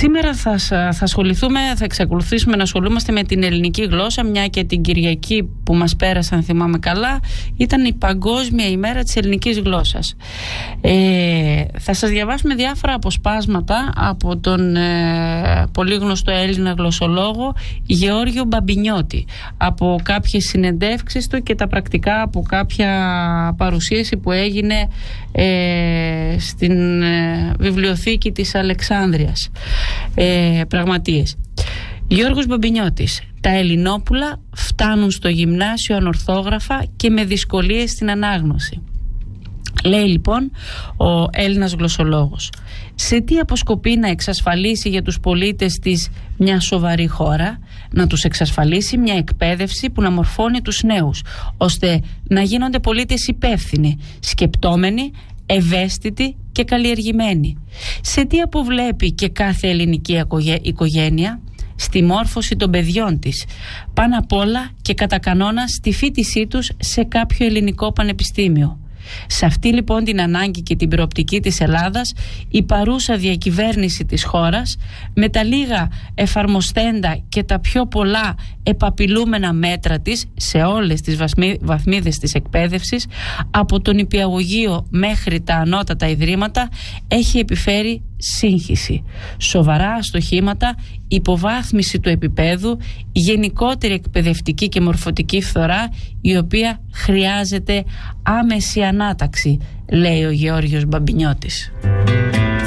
Σήμερα θα εξακολουθήσουμε να ασχολούμαστε με την ελληνική γλώσσα, μια και την Κυριακή που μας πέρασε, αν θυμάμαι καλά, ήταν η Παγκόσμια ημέρα της ελληνικής γλώσσας. Θα σας διαβάσουμε διάφορα αποσπάσματα από τον πολύ γνωστό Έλληνα γλωσσολόγο Γεώργιο Μπαμπινιώτη, από κάποιες συνεντεύξεις του και τα πρακτικά από κάποια παρουσίαση που έγινε στην βιβλιοθήκη της Αλεξάνδρειας. Πραγματείες. Γιώργος Μπαμπινιώτης. Τα Ελληνόπουλα φτάνουν στο γυμνάσιο ανορθόγραφα και με δυσκολίες στην ανάγνωση. Λέει λοιπόν ο Έλληνας γλωσσολόγος. Σε τι αποσκοπεί να εξασφαλίσει για τους πολίτες της μια σοβαρή χώρα? Να τους εξασφαλίσει μια εκπαίδευση που να μορφώνει τους νέους, ώστε να γίνονται πολίτες υπεύθυνοι, σκεπτόμενοι, ευαίσθητοι και καλλιεργημένοι. Σε τι αποβλέπει και κάθε ελληνική οικογένεια? Στη μόρφωση των παιδιών της, πάνω απ' όλα και κατά κανόνα στη φοιτησή τους σε κάποιο ελληνικό πανεπιστήμιο. Σε αυτή λοιπόν την ανάγκη και την προοπτική της Ελλάδας, η παρούσα διακυβέρνηση της χώρας, με τα λίγα εφαρμοστέντα και τα πιο πολλά επαπειλούμενα μέτρα της σε όλες τις βαθμίδες της εκπαίδευσης, από τον νηπιαγωγείο μέχρι τα ανώτατα ιδρύματα, έχει επιφέρει σύγχυση, σοβαρά αστοχήματα, υποβάθμιση του επίπεδου, γενικότερη εκπαιδευτική και μορφωτική φθορά, η οποία χρειάζεται άμεση ανάταξη, λέει ο Γεώργιος Μπαμπινιώτης.